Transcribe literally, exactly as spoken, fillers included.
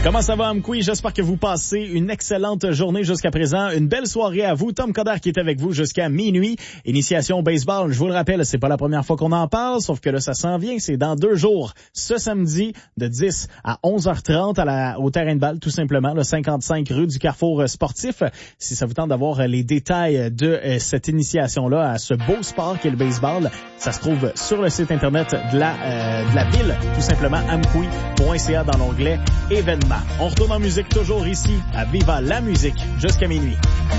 Comment ça va, Amkoui? J'espère que vous passez une excellente journée jusqu'à présent. Une belle soirée à vous. Tom Coderre qui est avec vous jusqu'à minuit. Initiation baseball, je vous le rappelle, c'est pas la première fois qu'on en parle, sauf que là, ça s'en vient. C'est dans deux jours, ce samedi, de dix à onze heures trente à la, au terrain de balle, tout simplement, le cinquante-cinq rue du Carrefour sportif. Si ça vous tente d'avoir les détails de euh, cette initiation-là à ce beau sport qu'est le baseball, ça se trouve sur le site internet de la, euh, de la ville, tout simplement, amkoui point c a dans l'onglet événements. On retourne en musique toujours ici à Viva la musique jusqu'à minuit.